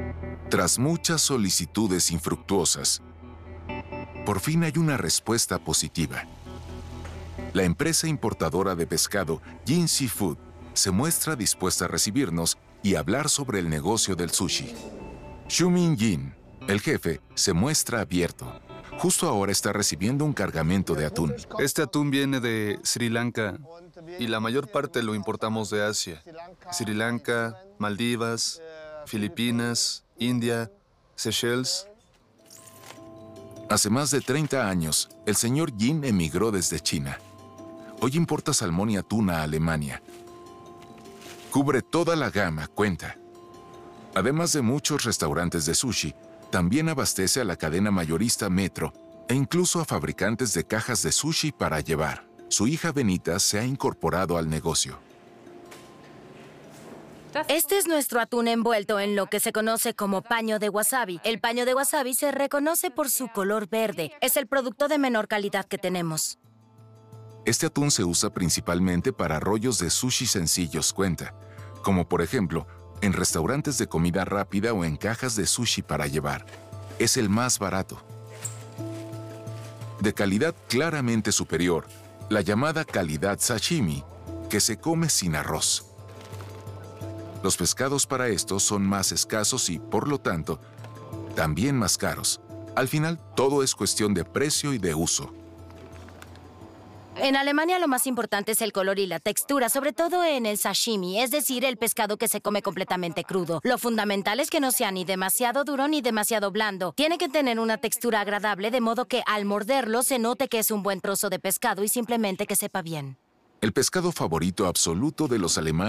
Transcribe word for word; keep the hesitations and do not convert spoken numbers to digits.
Tras muchas solicitudes infructuosas, por fin hay una respuesta positiva. La empresa importadora de pescado Jin Seafood se muestra dispuesta a recibirnos y hablar sobre el negocio del sushi. Xiumin Jin, el jefe, se muestra abierto. Justo ahora está recibiendo un cargamento de atún. Este atún viene de Sri Lanka y la mayor parte lo importamos de Asia. Sri Lanka, Maldivas, Filipinas, India, Seychelles. Hace más de treinta años, el señor Jin emigró desde China. Hoy importa salmón y atún a Alemania. Cubre toda la gama, cuenta. Además de muchos restaurantes de sushi, también abastece a la cadena mayorista Metro e incluso a fabricantes de cajas de sushi para llevar. Su hija Benita se ha incorporado al negocio. Este es nuestro atún envuelto en lo que se conoce como paño de wasabi. El paño de wasabi se reconoce por su color verde. Es el producto de menor calidad que tenemos. Este atún se usa principalmente para rollos de sushi sencillos, cuenta, como por ejemplo, en restaurantes de comida rápida o en cajas de sushi para llevar. Es el más barato. De calidad claramente superior, la llamada calidad sashimi, que se come sin arroz. Los pescados para esto son más escasos y, por lo tanto, también más caros. Al final, todo es cuestión de precio y de uso. En Alemania lo más importante es el color y la textura, sobre todo en el sashimi, es decir, el pescado que se come completamente crudo. Lo fundamental es que no sea ni demasiado duro ni demasiado blando. Tiene que tener una textura agradable, de modo que al morderlo se note que es un buen trozo de pescado y simplemente que sepa bien. El pescado favorito absoluto de los alemanes